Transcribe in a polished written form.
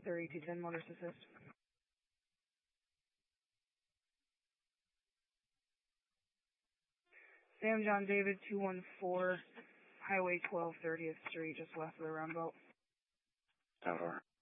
3210 Motors Assist. Sam John David 214, Highway 12, 30th Street, just west of the roundabout. Tower.